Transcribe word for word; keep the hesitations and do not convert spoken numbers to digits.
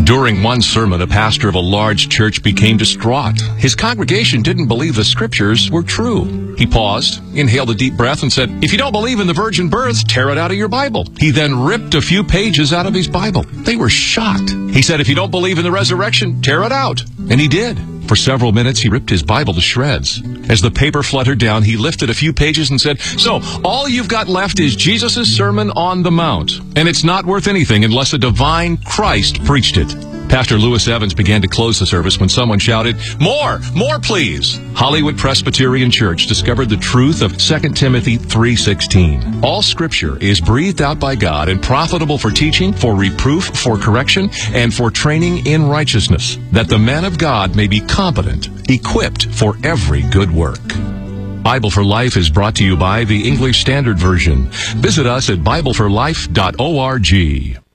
During one sermon, a pastor of a large church became distraught. His congregation didn't believe the scriptures were true. He paused, inhaled a deep breath, and said, "If you don't believe in the virgin birth, tear it out of your Bible." He then ripped a few pages out of his Bible. They were shocked. He said, "If you don't believe in the resurrection, tear it out." And he did. For several minutes, he ripped his Bible to shreds. As the paper fluttered down, he lifted a few pages and said, "So, all you've got left is Jesus' Sermon on the Mount. And it's not worth anything unless a divine Christ preached it." Pastor Lewis Evans began to close the service when someone shouted, "More! More, please!" Hollywood Presbyterian Church discovered the truth of Second Timothy three sixteen. All Scripture is breathed out by God and profitable for teaching, for reproof, for correction, and for training in righteousness, that the man of God may be competent, equipped for every good work. Bible for Life is brought to you by the English Standard Version. Visit us at bible for life dot org.